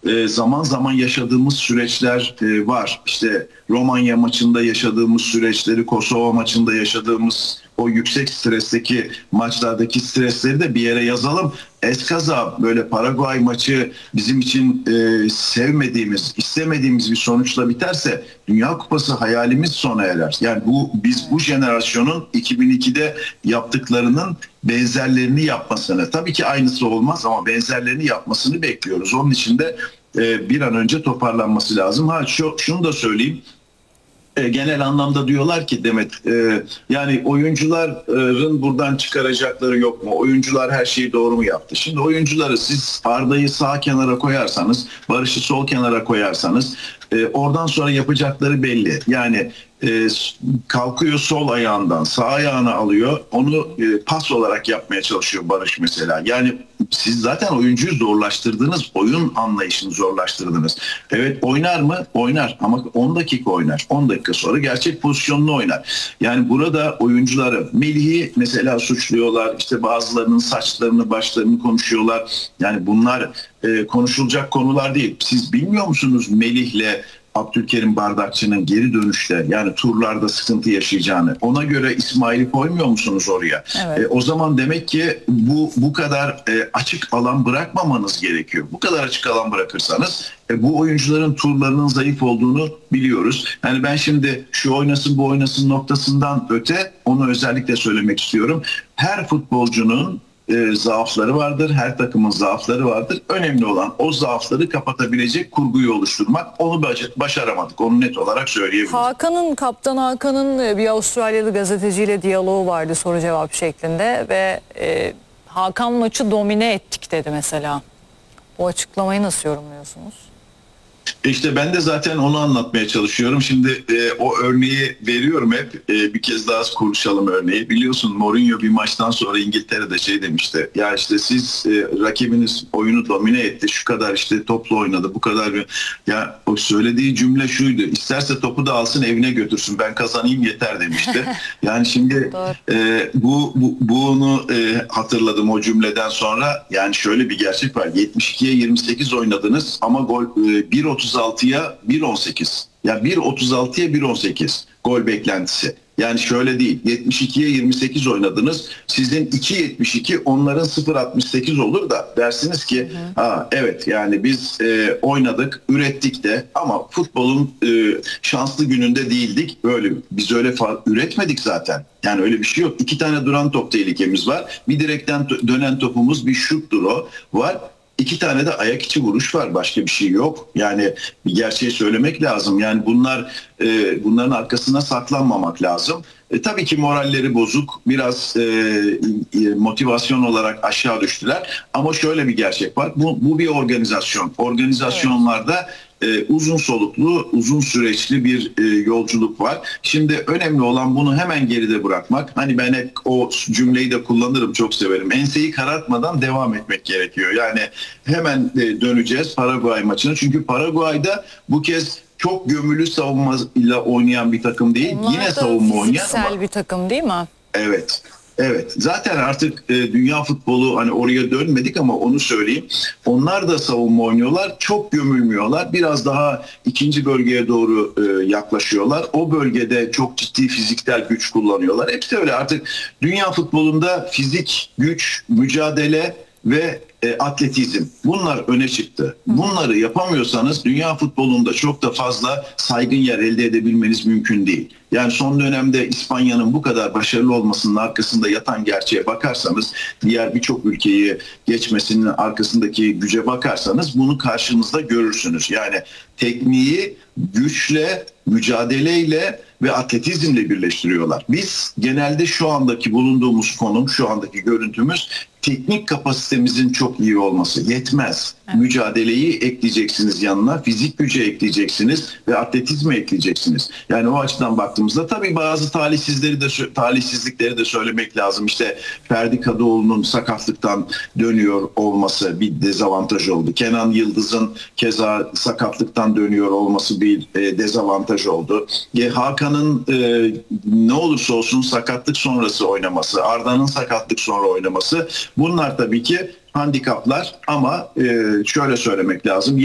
zaman zaman yaşadığımız süreçler var. İşte Romanya maçında yaşadığımız süreçleri, Kosova maçında yaşadığımız o yüksek stresteki maçlardaki stresleri de bir yere yazalım. Eskaza böyle Paraguay maçı bizim için sevmediğimiz, istemediğimiz bir sonuçla biterse Dünya Kupası hayalimiz sona erer. Yani biz bu jenerasyonun 2002'de yaptıklarının benzerlerini yapmasını, tabii ki aynısı olmaz ama benzerlerini yapmasını bekliyoruz. Onun için de bir an önce toparlanması lazım. Şunu da söyleyeyim. Genel anlamda diyorlar ki Demet, yani oyuncuların buradan çıkaracakları yok mu? Oyuncular her şeyi doğru mu yaptı? Şimdi oyuncuları siz Arda'yı sağ kenara koyarsanız, Barış'ı sol kenara koyarsanız oradan sonra yapacakları belli. Yani kalkıyor sol ayağından sağ ayağına alıyor. Onu pas olarak yapmaya çalışıyor Barış mesela. Yani siz zaten oyuncuyu zorlaştırdınız. Oyun anlayışını zorlaştırdınız. Evet, oynar mı? Oynar ama 10 dakika oynar. 10 dakika sonra gerçek pozisyonunu oynar. Yani burada oyuncuları, Melih'i mesela suçluyorlar. İşte bazılarının saçlarını, başlarını konuşuyorlar. Yani bunlar konuşulacak konular değil. Siz bilmiyor musunuz Melih'le Abdülkerim Bardakçı'nın geri dönüşte, yani turlarda sıkıntı yaşayacağını? Ona göre İsmail'i koymuyor musunuz oraya? Evet. O zaman demek ki bu kadar açık alan bırakmamanız gerekiyor. Bu kadar açık alan bırakırsanız bu oyuncuların turlarının zayıf olduğunu biliyoruz. Yani ben şimdi şu oynasın bu oynasın noktasından öte onu özellikle söylemek istiyorum. Her futbolcunun zaafları vardır. Her takımın zaafları vardır. Önemli olan o zaafları kapatabilecek kurguyu oluşturmak. Onu başaramadık. Onu net olarak söyleyebilirim. Kaptan Hakan'ın bir Avustralyalı gazeteciyle diyaloğu vardı soru cevap şeklinde ve Hakan maçı domine ettik dedi mesela. Bu açıklamayı nasıl yorumluyorsunuz? İşte ben de zaten onu anlatmaya çalışıyorum. Şimdi o örneği veriyorum hep. Bir kez daha konuşalım örneği. Biliyorsun Mourinho bir maçtan sonra İngiltere'de şey demişti. Ya işte siz rakibiniz oyunu domine etti. Şu kadar işte toplu oynadı. Bu kadar. Ya o söylediği cümle şuydu. İsterse topu da alsın evine götürsün. Ben kazanayım yeter demişti. Yani şimdi bunu hatırladım o cümleden sonra. Yani şöyle bir gerçek var. 72'ye 28 oynadınız ama gol 1.36'ya 1.18. Ya 1.36'ya 1.18 gol beklentisi. Yani şöyle değil. 72'ye 28 oynadınız. Sizin 2.72, onların 0.68 olur da dersiniz ki evet yani biz oynadık, ürettik de ama futbolun şanslı gününde değildik. Biz öyle üretmedik zaten. Yani öyle bir şey yok. 2 tane duran top tehlikemiz var. Bir direkten dönen topumuz, bir şut duru var. 2 tane de ayak içi vuruş var. Başka bir şey yok. Yani bir gerçeği söylemek lazım. Yani bunların arkasına saklanmamak lazım. Tabii ki moralleri bozuk. Biraz motivasyon olarak aşağı düştüler. Ama şöyle bir gerçek var. Bu bir organizasyon. Organizasyonlarda uzun soluklu, uzun süreçli bir yolculuk var. Şimdi önemli olan bunu hemen geride bırakmak. Hani ben hep o cümleyi de kullanırım, çok severim. Enseyi karartmadan devam etmek gerekiyor. Yani hemen döneceğiz Paraguay maçına. Çünkü Paraguay'da bu kez çok gömülü savunmayla oynayan bir takım değil. Onlar yine da savunma oynayan fiziksel bir takım değil mi? Evet. Evet. Zaten artık dünya futbolu, hani oraya dönmedik ama onu söyleyeyim. Onlar da savunma oynuyorlar. Çok gömülmüyorlar. Biraz daha ikinci bölgeye doğru yaklaşıyorlar. O bölgede çok ciddi fiziksel güç kullanıyorlar. Hepsi öyle. Artık dünya futbolunda fizik, güç, mücadele ve atletizm. Bunlar öne çıktı. Bunları yapamıyorsanız dünya futbolunda çok da fazla saygın yer elde edebilmeniz mümkün değil. Yani son dönemde İspanya'nın bu kadar başarılı olmasının arkasında yatan gerçeğe bakarsanız, diğer birçok ülkeyi geçmesinin arkasındaki güce bakarsanız bunu karşınızda görürsünüz. Yani tekniği güçle, mücadeleyle ve atletizmle birleştiriyorlar. Biz genelde şu andaki bulunduğumuz konum, şu andaki görüntümüz teknik kapasitemizin çok iyi olması yetmez. Evet. Mücadeleyi ekleyeceksiniz yanına, fizik gücü ekleyeceksiniz ve atletizmi ekleyeceksiniz. Yani o açıdan baktığımızda tabii bazı talihsizlikleri de söylemek lazım. İşte Ferdi Kadıoğlu'nun sakatlıktan dönüyor olması bir dezavantaj oldu. Kenan Yıldız'ın keza sakatlıktan dönüyor olması bir dezavantaj oldu. Hakan'ın ne olursa olsun sakatlık sonrası oynaması, Arda'nın sakatlık sonra oynaması, bunlar tabii ki handikaplar ama şöyle söylemek lazım.